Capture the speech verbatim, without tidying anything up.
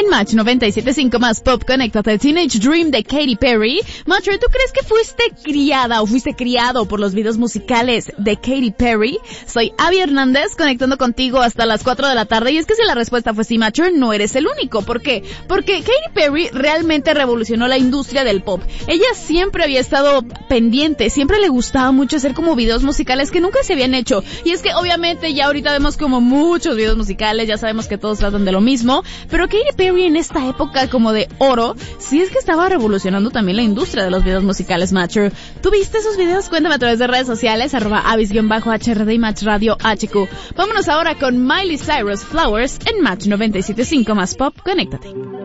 En Match noventa y siete punto cinco más Pop, conéctate. Teenage Dream de Katy Perry. Macho, ¿tú crees que fuiste criada o fuiste criado por los videos musicales de Katy Perry? Soy Abby Hernández, conectando contigo hasta las cuatro de la tarde. Y es que si la respuesta fue sí, Macho, no eres el único. ¿Por qué? Porque Katy Perry realmente revolucionó la industria del pop. Ella siempre había estado pendiente, siempre le gustaba mucho hacer como videos musicales que nunca se habían hecho. Y es que obviamente ya ahorita vemos como muchos videos musicales, ya sabemos que todos tratan de lo mismo, pero Katy Perry en esta época como de oro, sí es que estaba revolucionando también la industria de los videos musicales, Macho. ¿Tú viste esos videos? Cuéntame a través de redes sociales, arroba avis-H R D y Match Radio H Q. Vámonos ahora con Miley Cyrus, Flowers, en Match noventa y siete punto cinco más Pop, conéctate.